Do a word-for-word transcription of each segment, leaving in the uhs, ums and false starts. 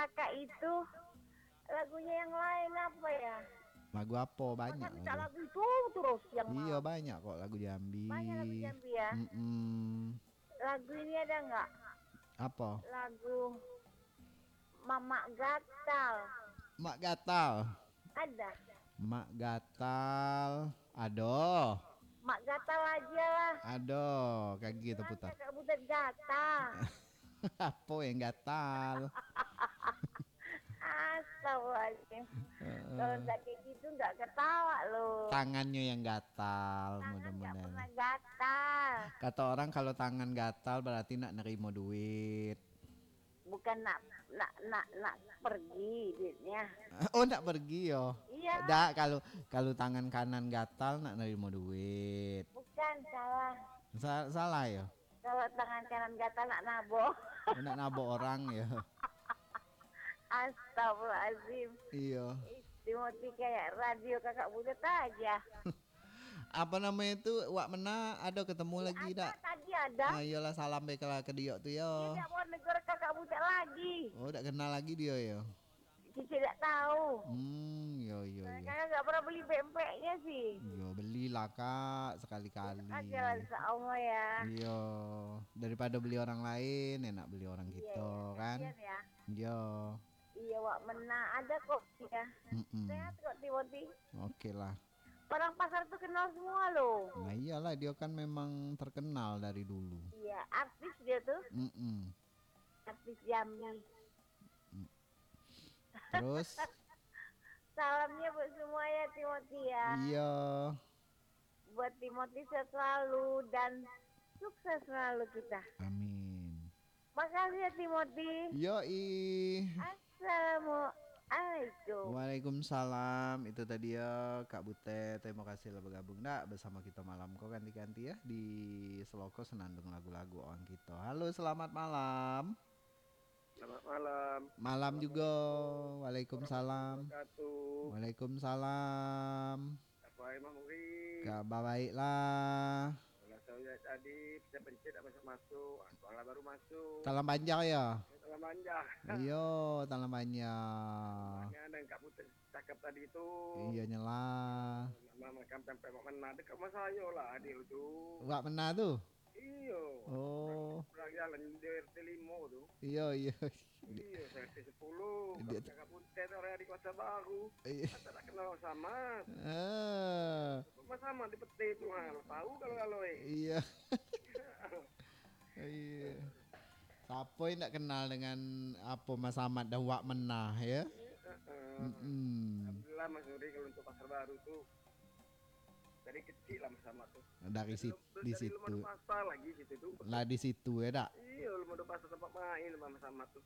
kakak itu lagunya yang lain apa ya? Lagu apa? Masa Banyak minta lagu. lagu itu terus yang Iya mau? banyak kok lagu Jambi. Banyak lagu Jambi ya. Mm-mm. Lagu ini ada nggak? Apa? Lagu Mama Gatal. Mak Gatal. Ada. Mak Gatal. Aduh. Mak Gatal aja lah. Aduh, kayak gitu Kan putar. kakak butet gatal. Apa yang gatal? Astagfirullahaladzim. Kalau Eh, nggak kayak gitu nggak ketawa loh. tangannya yang gatal, Tangan nggak mudah-mudahan. pernah gatal. Kata orang kalau tangan gatal berarti nak nerima duit. Bukan nak nak nak nak pergi duitnya. Oh, nak pergi yo. Iya, Dak kalau kalau tangan kanan gatal nak nerima duit. bukan salah. Sa- salah yo. Kalau tangan kanan gatal nak nabok. Oh, nak nabok orang ya. Astagfirullahaladzim. Iya. Ih, Timothy kayak radio kakak butet aja. Apa namanya itu? Wak Mena ada ketemu lagi Ada dak? tadi ada. Ayolah salam baik ke ke dia tuh Dia yo. tidak mau negor kakak butet lagi. Oh, udah kenal lagi dia yo. Cici tidak tahu. Hmm, yo yo yo. Kakak nggak pernah beli pempeknya sih. Yo belilah kak sekali-kali. Aja lah insya Allah ya. Iya, daripada beli orang lain enak beli orang Iya, gitu iya, kan. kasihan ya. Iya. Iya, Wak Mena ada kok ya. Mm-mm. Sehat kok Timothy. Oke lah. Orang pasar tuh kenal semua loh. Nah iyalah dia kan memang terkenal dari dulu. Iya, artis dia tuh, Mm-mm. artis Jambi. Terus Salamnya buat semua ya Timothy ya. iya. Buat Timothy sehat selalu dan sukses selalu kita. Amin. Makasih ya Timothy. Yoi. Assalamualaikum. Waalaikumsalam. Itu tadi ya Kak Butet. Terima kasih telah bergabung dak bersama kita malam kok ganti-ganti ya di Seloko Senandung lagu-lagu orang kita. Halo, selamat malam. Selamat malam. Malam juga. Waalaikumsalam. Wabarakatuh. Waalaikumsalam. Apa Imam Muri? Kabar baiklah. Kalau saya tadi saya pencet apa masuk masuk. Soalnya baru masuk. Talam Banjar ya? Dalam banjar. Iya, Talam Banjar. Ini ada yang Kak Putih cakap tadi itu. Iya nyela. Nama makam sampai mau mana dekat sama saya lah adil tu. Wak Mena tuh? Iyo. Oh, Orang jalan di R T lima tu. iya iya. Iya, saya R T sepuluh. Dia- Kak Putih tu orang di Kota Baru. Iya. Kita tak kenal sama. Ah, Sama-sama di peti tu. Ha. Tahu kalau kalau eh. iya. Iya. Siapa yang tak kenal dengan apa Mas Ahmad dan Wak Mena ya? Heeh. Mm-mm. Alhamdulillah Mas Nuri kalau untuk pasar baru tuh dari kecil lah sama tuh. Dari situ, Belum- di dari belum ada situ. pasar lagi situ tuh. Lah di situ ya dak? Iya, belum ada pasar tempat main sama sama tuh.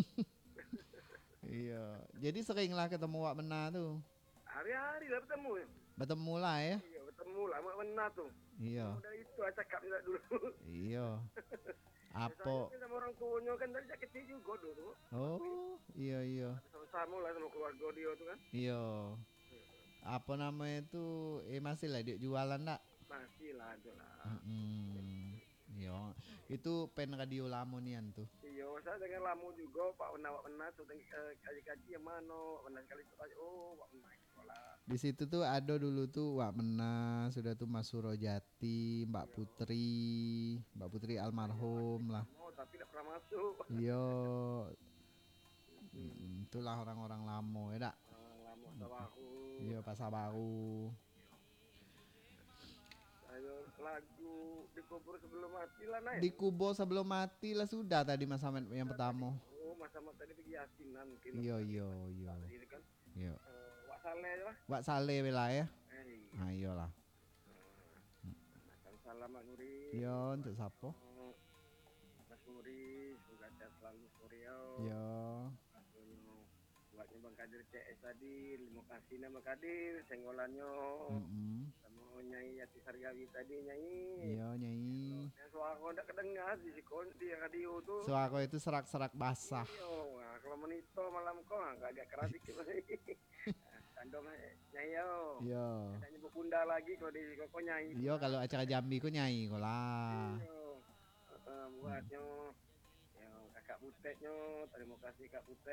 Iya. Jadi seringlah ketemu Wak Mena tuh. Hari-hari lah bertemu. Ya. Bertemu lah ya. Iya, bertemu lah mak benar tuh. Iya. Udah itu aja cakap juga dulu. Iya. Saya Apa? kan sama orang tuanya kan dari sejak kecil juga dulu. Oh, iya iya. Sama-sama lah sama keluarga dia tuh kan. Iya. Apa namanya itu? Eh masih lah dia jualan enggak? Masih lah ada lah. Hmm. Iya. Itu pen radio Lamonian tuh. Iya, saya dengan lamu juga Pak Wena Pak Wena tuh kaji-kaji yang mana Pak Wena sekali tuh oh Pak Wena sekolah. Di situ tuh ada dulu tuh Wak Mena, sudah tuh Mas Surojati, Mbak Putri, Mbak Putri almarhum lah. Oh, tapi tidak pernah masuk. Iya. Hmm, itulah orang-orang lamo ya dak? Orang lama sama aku. Iya, pasar baru. Ayo lagu dikubur sebelum mati lah naik. Di Kubo sebelum mati lah sudah tadi Mas Ahmad yang pertama. Oh, Mas Ahmad tadi pergi yasinan mungkin. Iya iya iya. Ini kan Iya. eh, Wak Saleh lah. Wak Saleh bela ya. Eh, Ah iyalah. makan salam Mak Nuri. Iya untuk siapa? Eh, Mas Nuri, semoga sehat selalu Suryo. Iya. Buatnya Bang Kadir C S tadi, terima kasih nama Kadir, senggolannya. Mm-mm. Sama Nyai Yati Sargawi tadi Nyai. Iya Nyai. Yang suara kau tak kedengar di sikon di radio tuh. Suara itu serak-serak basah. Iyo, nah, kalau menito malam kau agak agak keras dikit lagi. Kandung Nyai yo. Iya. Ada nyebut bunda lagi kalau di kau Nyai. Iya kalau acara Jambi ku Nyai ku lah. Iyo. Uh, buatnya yang kakak butetnya, terima kasih kak butet.